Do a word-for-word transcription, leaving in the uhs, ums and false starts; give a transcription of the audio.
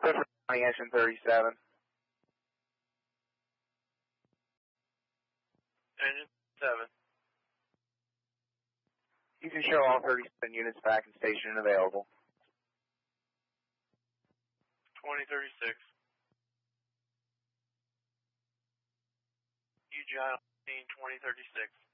Clifford County, engine thirty-seven. Engine seven. You can show all thirty-seven units back and station and available. twenty thirty-six. U G I on twenty thirty-six.